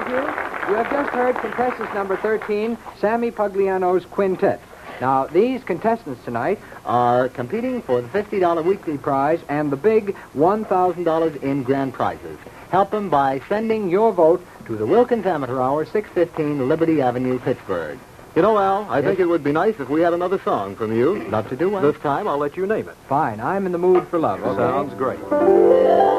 you. You have just heard contestants number 13, Sammy Pugliano's Quintet. Now, these contestants tonight are competing for the $50 weekly prize and the big $1,000 in grand prizes. Help them by sending your vote to the Wilkins Amateur Hour, 615 Liberty Avenue, Pittsburgh. You know, Al, I think it would be nice if we had another song from you. Love to do one. This time, I'll let you name it. Fine. I'm in the mood for love. Sounds great.